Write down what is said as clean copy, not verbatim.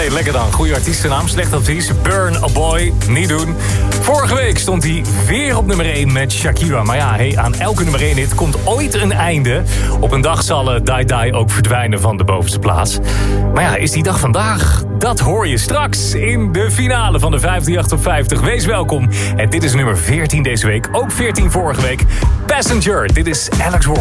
Oké, lekker dan. Goeie artiestennaam, slecht advies. Burn a Boy, niet doen. Vorige week stond hij weer op nummer 1 met Shakira. Maar ja, aan elke nummer 1 hit komt ooit een einde. Op een dag zal Die Die ook verdwijnen van de bovenste plaats. Maar ja, is die dag vandaag? Dat hoor je straks in de finale van de 538 op 50. Wees welkom. En dit is nummer 14 deze week. Ook 14 vorige week. Passenger, dit is Alex Ward.